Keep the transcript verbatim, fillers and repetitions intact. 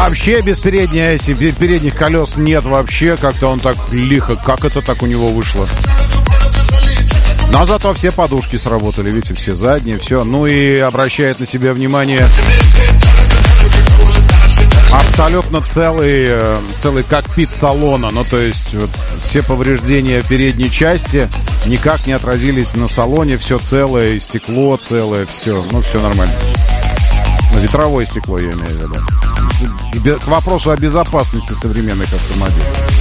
Вообще без передней оси, передних колес нет вообще. Как-то он так лихо, как это так у него вышло. Но зато все подушки сработали, видите, все задние, все. Ну и обращает на себя внимание абсолютно целый, целый кокпит салона. Ну то есть вот, все повреждения передней части никак не отразились на салоне. Все целое, и стекло целое, все, ну все нормально. Ну, ветровое стекло я имею в виду. К вопросу о безопасности современных автомобилей.